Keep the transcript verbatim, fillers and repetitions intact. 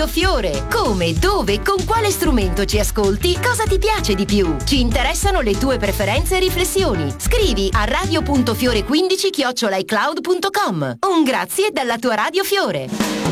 Radio Fiore. Come, dove, con quale strumento ci ascolti? Cosa ti piace di più? Ci interessano le tue preferenze e riflessioni. Scrivi a radio punto fiore quindici chiocciola i cloud punto com. Un grazie dalla tua Radio Fiore.